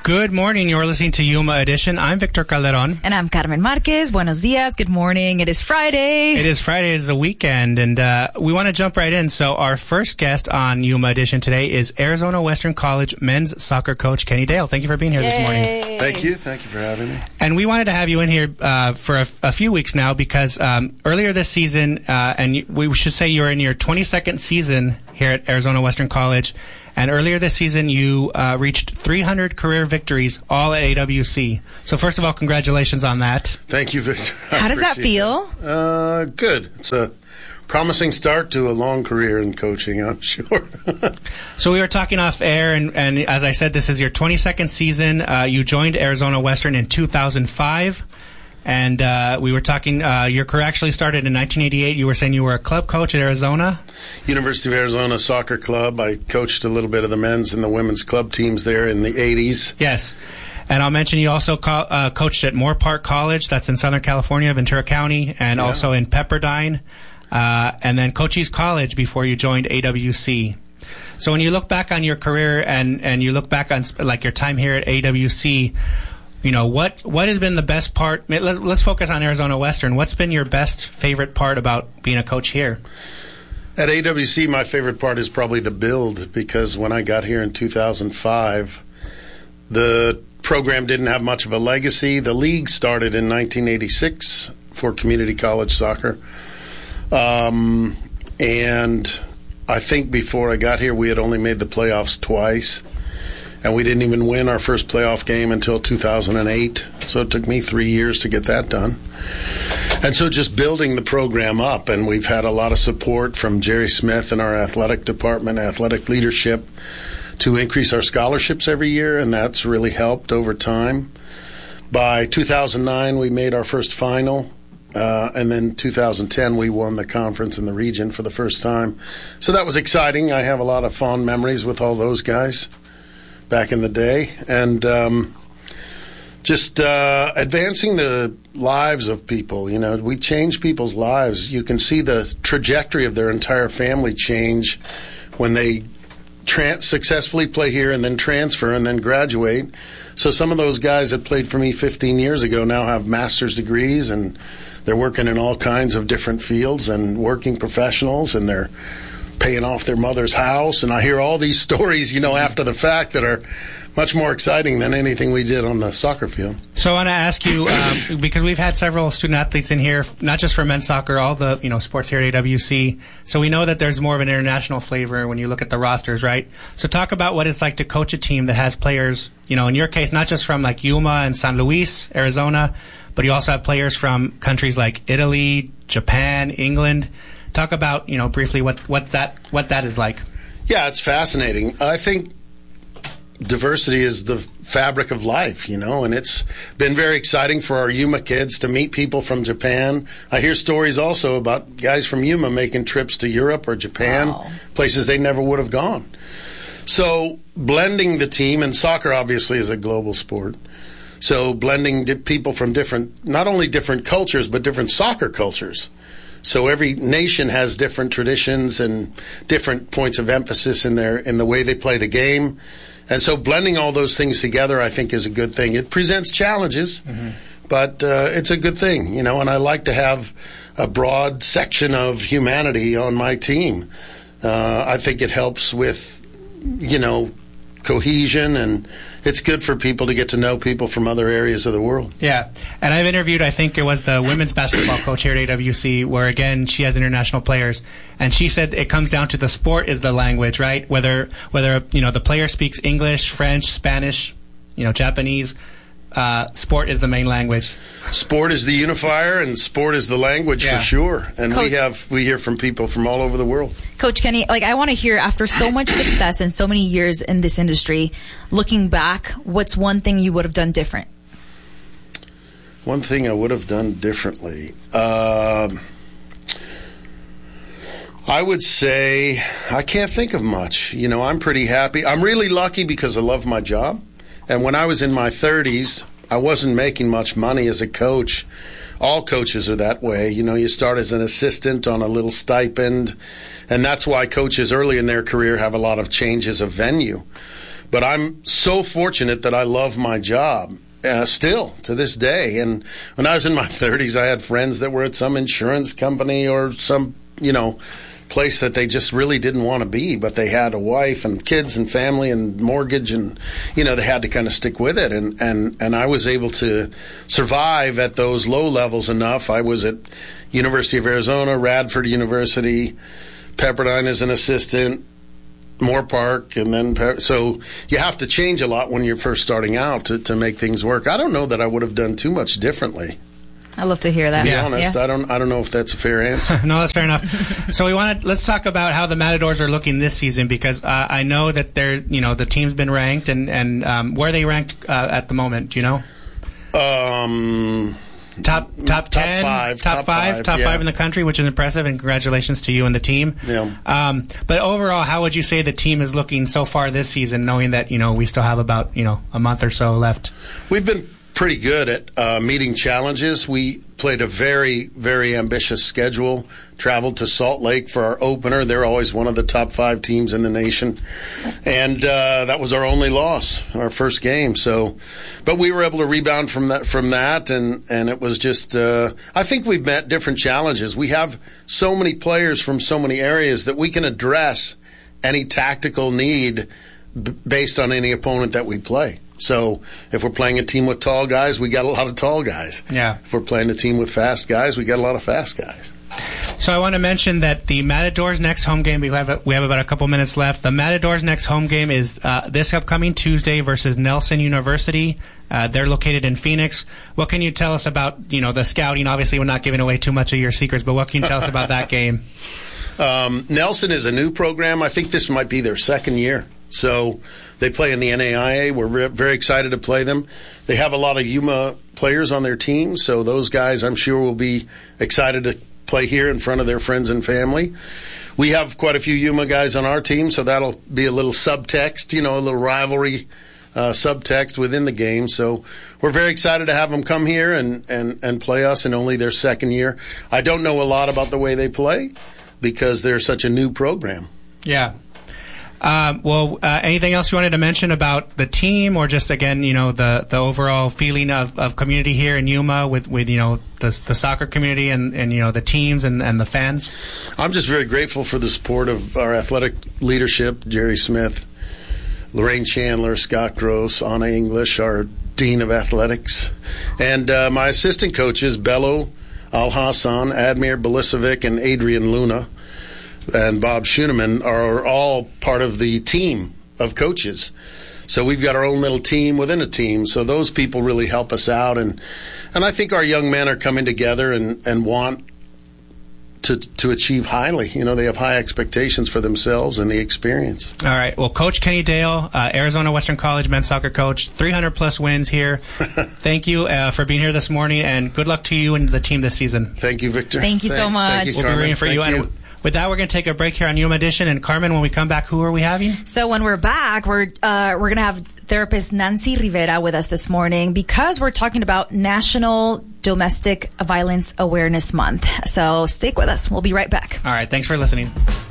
Good morning. You're listening to Yuma Edition. I'm Victor Calderon. And I'm Carmen Marquez. Buenos dias. Good morning. It is Friday. It is Friday. It is the weekend. And we want to jump right in. So our first guest on Yuma Edition today is Arizona Western College men's soccer coach Kenny Dale. Thank you for being here this morning. Thank you. Thank you for having me. And we wanted to have you in here for a few weeks now because earlier this season, we should say you're in your 22nd season here at Arizona Western College. And earlier this season, you reached 300 career victories, all at AWC. So first of all, congratulations on that. Thank you, Victor. How does that feel? Good. It's a promising start to a long career in coaching, I'm sure. So we were talking off air, and as I said, this is your 22nd season. You joined Arizona Western in 2005. And we were talking, your career actually started in 1988. You were saying you were a club coach at Arizona? University of Arizona Soccer Club. I coached a little bit of the men's and the women's club teams there in the 80s. Yes. And I'll mention you also coached at Moore Park College. That's in Southern California, Ventura County, and also in Pepperdine. And then Cochise College before you joined AWC. So when you look back on your career and you look back on like your time here at AWC, you know, what has been the best part? Let's focus on Arizona Western. What's been your best favorite part about being a coach here? At AWC, my favorite part is probably the build, because when I got here in 2005, the program didn't have much of a legacy. The league started in 1986 for community college soccer. And I think before I got here, we had only made the playoffs twice. And we didn't even win our first playoff game until 2008. So it took me 3 years to get that done. And so just building the program up, and we've had a lot of support from Jerry Smith and our athletic department, athletic leadership, to increase our scholarships every year, and that's really helped over time. By 2009, we made our first final. And then 2010, we won the conference in the region for the first time. So that was exciting. I have a lot of fond memories with all those guys back in the day, and just advancing the lives of people. You know, we change people's lives. You can see the trajectory of their entire family change when they successfully play here and then transfer and then graduate. So some of those guys that played for me 15 years ago now have master's degrees, and they're working in all kinds of different fields and working professionals, and they're paying off their mother's house. And I hear all these stories, you know, after the fact that are much more exciting than anything we did on the soccer field. So I want to ask you, because we've had several student athletes in here, not just for men's soccer, all the sports here at AWC. So we know that there's more of an international flavor when you look at the rosters, right? So talk about what it's like to coach a team that has players, in your case, not just from like Yuma and San Luis, Arizona, but you also have players from countries like Italy, Japan, England. Talk about, briefly what that is like. Yeah, it's fascinating. I think diversity is the fabric of life, and it's been very exciting for our Yuma kids to meet people from Japan. I hear stories also about guys from Yuma making trips to Europe or Japan, places they never would have gone. So blending the team, and soccer obviously is a global sport, so blending people from not only different cultures, but different soccer cultures. So every nation has different traditions and different points of emphasis in the way they play the game. And so blending all those things together, I think, is a good thing. It presents challenges, but it's a good thing, and I like to have a broad section of humanity on my team. I think it helps with, cohesion, and it's good for people to get to know people from other areas of the world. Yeah, and I've interviewed, I think it was the women's basketball coach here at AWC, where again she has international players, and she said it comes down to the sport is the language, right? Whether the player speaks English, French, Spanish, Japanese, sport is the main language. Sport is the unifier, and sport is the language for sure. And Coach, we hear from people from all over the world. Coach Kenny, I want to hear, after so much success and so many years in this industry, looking back, what's one thing you would have done different? One thing I would have done differently. I would say I can't think of much. I'm pretty happy. I'm really lucky because I love my job. And when I was in my 30s, I wasn't making much money as a coach. All coaches are that way. You start as an assistant on a little stipend, and that's why coaches early in their career have a lot of changes of venue. But I'm so fortunate that I love my job. Still to this day. And when I was in my 30s, I had friends that were at some insurance company or some, place that they just really didn't want to be, but they had a wife and kids and family and mortgage, and they had to kind of stick with it. And I was able to survive at those low levels enough. I was at University of Arizona, Radford University, Pepperdine as an assistant, Moore Park, and then so you have to change a lot when you're first starting out to make things work. I don't know that I would have done too much differently. I love to hear that. To be honest, I don't know if that's a fair answer. No, that's fair enough. So let's talk about how the Matadors are looking this season, because I know that they're the team's been ranked, and where are they ranked at the moment? Do you know? Top 10, top five in the country, which is impressive, and congratulations to you and the team. Yeah. But overall, how would you say the team is looking so far this season, knowing that we still have about a month or so left? We've been pretty good at meeting challenges. We played a very, very ambitious schedule, traveled to Salt Lake for our opener. They're always one of the top 5 teams in the nation. And that was our only loss, our first game. But we were able to rebound from that, and it was just, I think we've met different challenges. We have so many players from so many areas that we can address any tactical need based on any opponent that we play. So if we're playing a team with tall guys, we got a lot of tall guys. Yeah. If we're playing a team with fast guys, we got a lot of fast guys. So I want to mention that the Matadors' next home game, we have about a couple minutes left. The Matadors' next home game is this upcoming Tuesday versus Nelson University. They're located in Phoenix. What can you tell us about the scouting? Obviously, we're not giving away too much of your secrets, but what can you tell us about that game? Nelson is a new program. I think this might be their second year. So they play in the NAIA. We're very excited to play them. They have a lot of Yuma players on their team, so those guys, I'm sure, will be excited to play here in front of their friends and family. We have quite a few Yuma guys on our team, so that'll be a little subtext, a little rivalry subtext within the game. So we're very excited to have them come here and play us in only their second year. I don't know a lot about the way they play because they're such a new program. Yeah. Anything else you wanted to mention about the team, or just again, the overall feeling of community here in Yuma with the soccer community and the teams and the fans? I'm just very grateful for the support of our athletic leadership, Jerry Smith, Lorraine Chandler, Scott Gross, Anna English, our Dean of Athletics, and my assistant coaches, Bello Al-Hassan, Admir Bilisevic, and Adrian Luna, and Bob Schuneman are all part of the team of coaches. So we've got our own little team within a team. So those people really help us out. And I think our young men are coming together and want to achieve highly. They have high expectations for themselves and the experience. All right. Well, Coach Kenny Dale, Arizona Western College men's soccer coach, 300-plus wins here. Thank you for being here this morning, and good luck to you and the team this season. Tking you, Victor. Thank you so much. Thank you, we'll be rooting for you. And with that, we're going to take a break here on Yuma Edition. And Carmen, when we come back, who are we having? So when we're back, we're going to have therapist Nancy Rivera with us this morning because we're talking about National Domestic Violence Awareness Month. So stick with us. We'll be right back. All right. Thanks for listening.